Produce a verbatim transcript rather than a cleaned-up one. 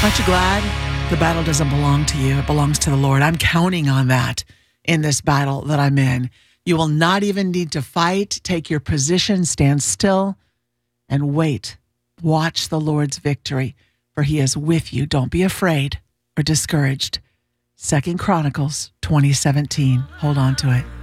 Aren't you glad the battle doesn't belong to you? It belongs to the Lord. I'm counting on that in this battle that I'm in. You will not even need to fight. Take your position, stand still, and wait. Watch the Lord's victory, for he is with you. Don't be afraid or discouraged. Second Chronicles twenty seventeen. Hold on to it.